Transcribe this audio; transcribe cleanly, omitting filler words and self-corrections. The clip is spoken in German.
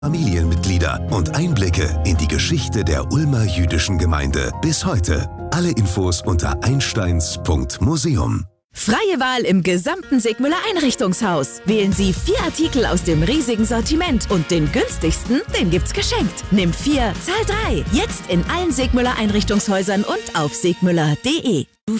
Familienmitglieder und Einblicke in die Geschichte der Ulmer jüdischen Gemeinde bis heute. Alle Infos unter einsteins.museum. Freie Wahl im gesamten Segmüller Einrichtungshaus. Wählen Sie 4 Artikel aus dem riesigen Sortiment und den günstigsten, den gibt's geschenkt. Nimm 4, zahl 3. Jetzt in allen Segmüller Einrichtungshäusern und auf segmüller.de.